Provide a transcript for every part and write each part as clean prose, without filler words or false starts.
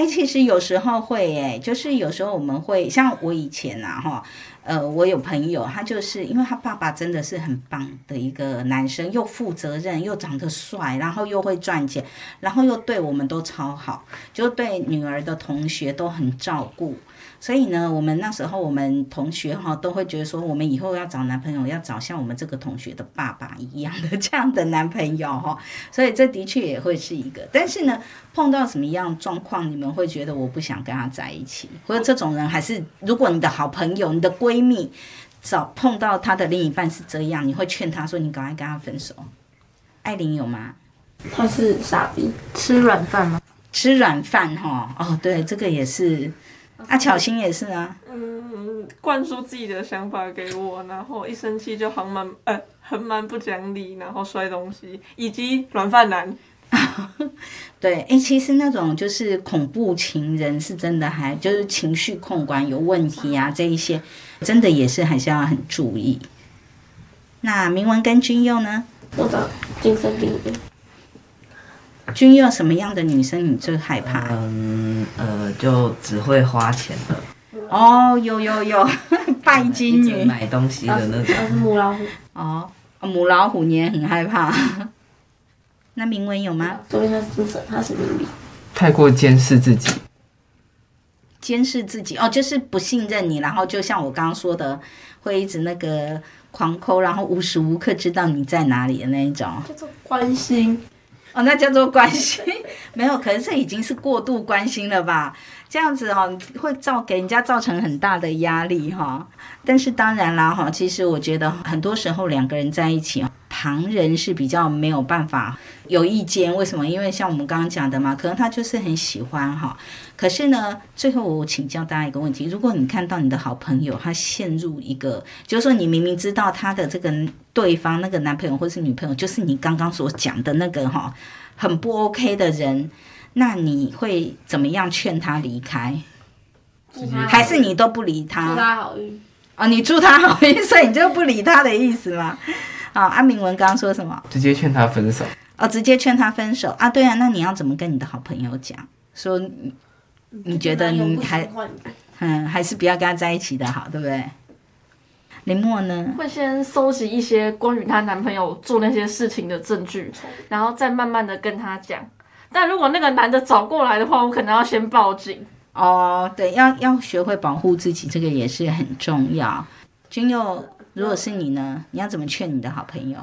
其实有时候会就是有时候我们会像我以前啊我有朋友，他就是因为他爸爸真的是很棒的一个男生，又负责任，又长得帅，然后又会赚钱，然后又对我们都超好，就对女儿的同学都很照顾。所以呢，我们那时候我们同学都会觉得说，我们以后要找男朋友要找像我们这个同学的爸爸一样的这样的男朋友所以这的确也会是一个。但是呢，碰到什么样状况，你们会觉得我不想跟他在一起，或者这种人，还是如果你的好朋友、你的闺蜜碰到他的另一半是这样，你会劝他说你赶快跟他分手？艾琳有吗？ 他是傻逼，吃软饭吗？ 吃软饭对，这个也是。巧心也是啊。 灌输自己的想法给我，然后一生气就很蛮不讲理，然后摔东西，以及软饭男。 对，其实那种就是恐怖情人是真的，还就是情绪控管有问题啊，这一些真的也是还是要很注意。那明文跟君佑呢？ 我的精神病院。 君佑什么样的女生你最害怕？ 就只会花钱的。 有拜金女， 买东西的那种。 他是母老虎。 母老虎你也很害怕。那明文有吗？ 昨天他是精神，他是明理。 太过监视自己。 监视自己就是不信任你，然后就像我刚刚说的，会一直那个狂抠，然后无时无刻知道你在哪里的那一种。 叫做关心。 那叫做关心。没有，可是这已经是过度关心了吧？这样子会给人家造成很大的压力但是当然啦其实我觉得很多时候两个人在一起，旁人是比较没有办法有意见。为什么？因为像我们刚刚讲的嘛，可能他就是很喜欢可是呢，最后我请教大家一个问题：如果你看到你的好朋友他陷入一个，就是说你明明知道他的这个对方那个男朋友或是女朋友就是你刚刚所讲的那个很不 OK 的人，那你会怎么样劝他离开？还是你都不理他？ 祝他好运。 你祝他好运，所以你就不理他的意思吗？安明文刚刚说什么？ 直接劝他分手。 直接劝他分手对啊，那你要怎么跟你的好朋友讲？说你觉得你还是不要跟他在一起的好，对不对？林默呢？ 会先收集一些关于她男朋友做那些事情的证据，然后再慢慢的跟他讲。但如果那个男的找过来的话，我可能要先报警。 对，要学会保护自己，这个也是很重要。君佑，如果是你呢，你要怎么劝你的好朋友？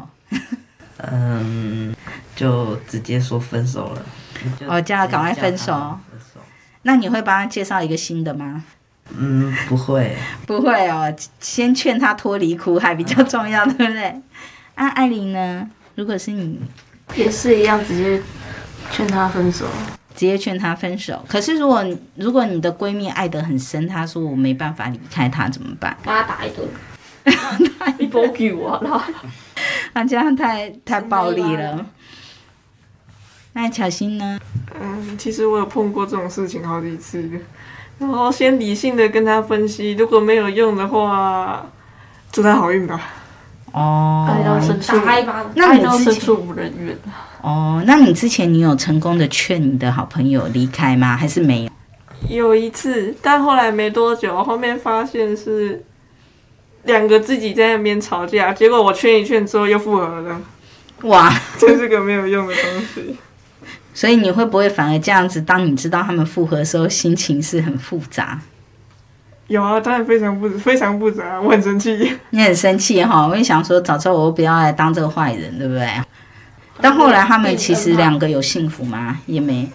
就直接说分手了。 叫他赶快分手。那你会帮他介绍一个新的吗？ 不会。 不会先劝他脱离苦海比较重要，对不对？艾琳呢？如果是你， 也是一样，直接劝他分手。 直接劝他分手。可是如果你的闺蜜爱得很深，她说我没办法离开他怎么办？ 跟他打一顿。 你不给我了。 这样太暴力了。那巧心呢？ 其实我有碰过这种事情好几次，然后先理性的跟他分析，如果没有用的话，祝他好运吧。 爱到深处， 那你之前无人怨。 那你之前你有成功的劝你的好朋友离开吗？还是没有？ 有一次，但后来没多久，后面发现是两个自己在那边吵架，结果我劝一劝之后又复合了。 哇， 这是个没有用的东西。 所以你会不会反而这样子？当你知道他们复合的时候，心情是很复杂？ 有啊，当然非常复杂，我很生气。 你很生气我会想说，早知道我不要来当这个坏人，对不对？但后来他们其实两个有幸福吗？也没。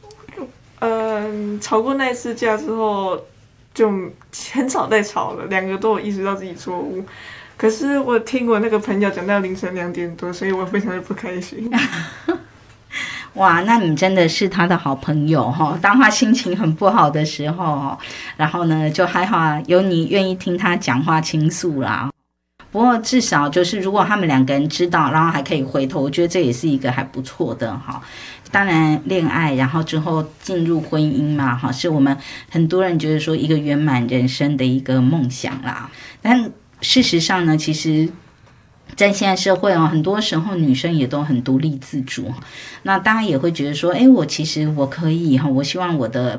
吵过那一次架之后，就很少再吵了，两个都有意识到自己错误。可是我听我那个朋友讲到凌晨2点多，所以我非常的不开心。 哇，那你真的是他的好朋友当他心情很不好的时候然后呢就还好有你愿意听他讲话倾诉啦。不过至少就是如果他们两个人知道，然后还可以回头，我觉得这也是一个还不错的当然恋爱然后之后进入婚姻嘛是我们很多人觉得说一个圆满人生的一个梦想啦。但事实上呢，其实在现在社会很多时候女生也都很独立自主，那大家也会觉得说我其实我可以我希望我的